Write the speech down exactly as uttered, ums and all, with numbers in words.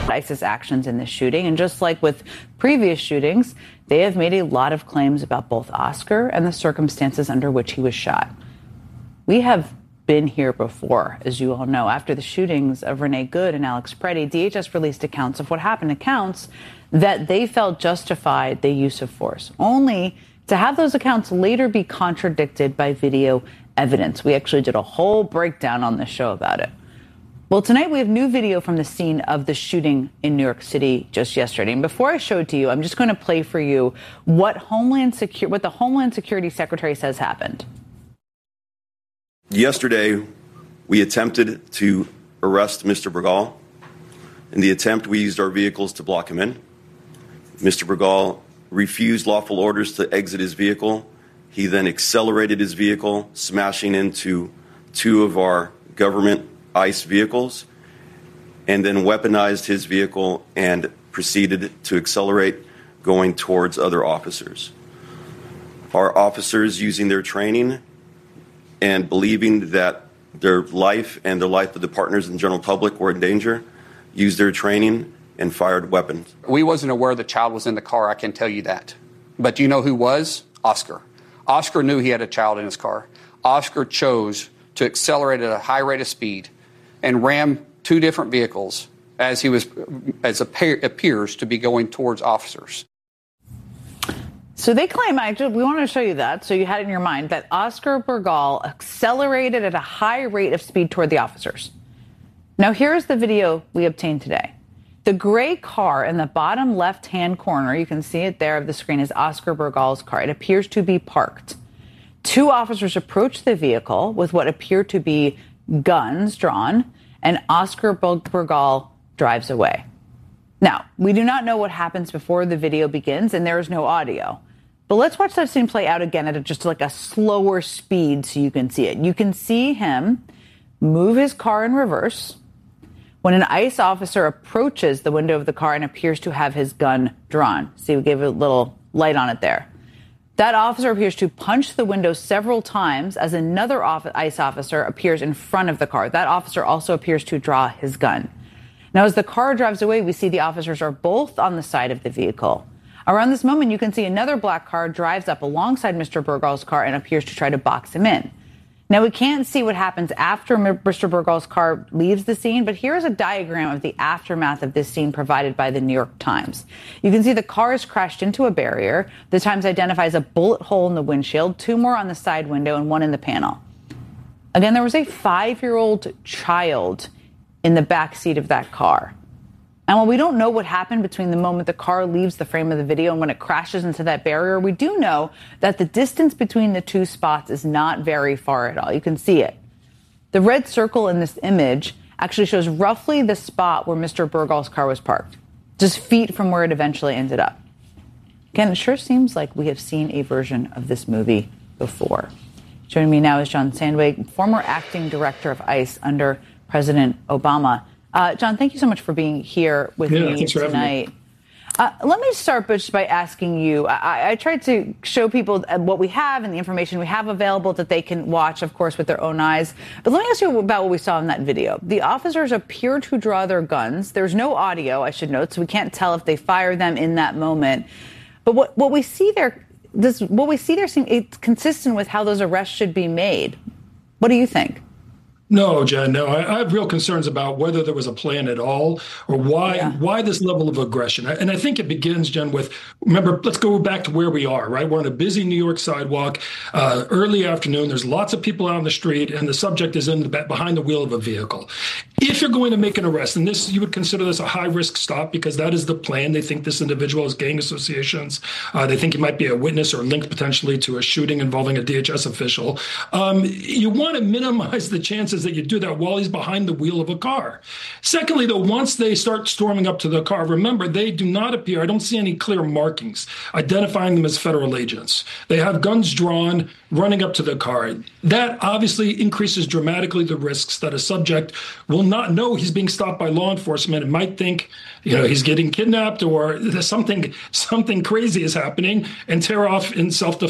ISIS actions in this shooting. And just like with previous shootings, they have made a lot of claims about both Oscar and the circumstances under which he was shot. We have been here before, as you all know. After the shootings of Renee Good and Alex Preddy, D H S released accounts of what happened, accounts that they felt justified the use of force, only to have those accounts later be contradicted by video evidence. We actually did a whole breakdown on this show about it. Well, tonight we have new video from the scene of the shooting in New York City just yesterday. And before I show it to you, I'm just going to play for you what Homeland Secu- what the Homeland Security Secretary says happened. Yesterday, we attempted to arrest Mister Bergall. In the attempt, we used our vehicles to block him in. Mister Bergall refused lawful orders to exit his vehicle. He then accelerated his vehicle, smashing into two of our government ICE vehicles, and then weaponized his vehicle and proceeded to accelerate, going towards other officers. Our officers, using their training and believing that their life and the life of the partners and general public were in danger, used their training and fired weapons. We wasn't aware the child was in the car, I can tell you that. But do you know who was? Oscar. Oscar knew he had a child in his car. Oscar chose to accelerate at a high rate of speed and ram two different vehicles as he was, as appear, appears to be going towards officers. So they claim, actually, we want to show you that, so you had it in your mind, that Oscar Bergall accelerated at a high rate of speed toward the officers. Now, here's the video we obtained today. The gray car in the bottom left-hand corner, you can see it there of the screen, is Oscar Bergall's car. It appears to be parked. Two officers approach the vehicle with what appear to be guns drawn, and Oscar Bergall drives away. Now, we do not know what happens before the video begins, and there is no audio. But let's watch that scene play out again at a, just like a slower speed so you can see it. You can see him move his car in reverse when an ICE officer approaches the window of the car and appears to have his gun drawn. See, we gave a little light on it there. That officer appears to punch the window several times as another ICE officer appears in front of the car. That officer also appears to draw his gun. Now, as the car drives away, we see the officers are both on the side of the vehicle. Around this moment, you can see another black car drives up alongside Mister Bergall's car and appears to try to box him in. Now, we can't see what happens after Mister Bergall's car leaves the scene, but here's a diagram of the aftermath of this scene provided by the New York Times. You can see the car has crashed into a barrier. The Times identifies a bullet hole in the windshield, two more on the side window, and one in the panel. Again, there was a five-year-old child in the back seat of that car. And while we don't know what happened between the moment the car leaves the frame of the video and when it crashes into that barrier, we do know that the distance between the two spots is not very far at all. You can see it. The red circle in this image actually shows roughly the spot where Mister Bergall's car was parked, just feet from where it eventually ended up. Again, it sure seems like we have seen a version of this movie before. Joining me now is John Sandwig, former acting director of ICE under President Obama. Uh, John, thank you so much for being here with yeah, me tonight. Me. Uh, let me start just by asking you, I, I tried to show people what we have and the information we have available that they can watch, of course, with their own eyes. But let me ask you about what we saw in that video. The officers appear to draw their guns. There's no audio, I should note, so we can't tell if they fire them in that moment. But what, what we see there, does what we see there seem it's consistent with how those arrests should be made? What do you think? No, Jen, no. I, I have real concerns about whether there was a plan at all or why yeah. why this level of aggression. And I think it begins, Jen, with, remember, let's go back to where we are, right? We're on a busy New York sidewalk, uh, early afternoon. There's lots of people out on the street, and the subject is in the back, behind the wheel of a vehicle. If you're going to make an arrest, and this you would consider this a high-risk stop because that is the plan. They think this individual has gang associations. Uh, they think he might be a witness or linked potentially to a shooting involving a D H S official. Um, you want to minimize the chances that you do that while he's behind the wheel of a car. Secondly, though, once they start storming up to the car, remember, they do not appear, I don't see any clear markings identifying them as federal agents. They have guns drawn, running up to the car. That obviously increases dramatically the risks that a subject will not know he's being stopped by law enforcement and might think, you know, he's getting kidnapped or something, something crazy is happening and tear off in self-defense.